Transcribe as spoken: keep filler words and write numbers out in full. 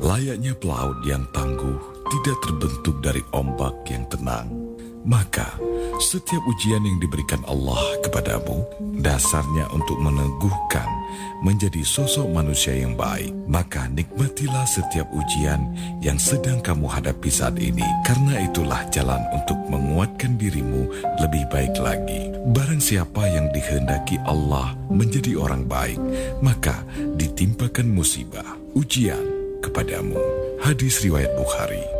Layaknya pelaut yang tangguh tidak terbentuk dari ombak yang tenang. Maka, setiap ujian yang diberikan Allah kepadamu, dasarnya untuk meneguhkan menjadi sosok manusia yang baik. Maka nikmatilah setiap ujian yang sedang kamu hadapi saat ini. Karena itulah jalan untuk menguatkan dirimu lebih baik lagi. Barang siapa yang dikehendaki Allah menjadi orang baik, maka ditimpakan musibah, ujian kepadamu. Hadis riwayat Bukhari.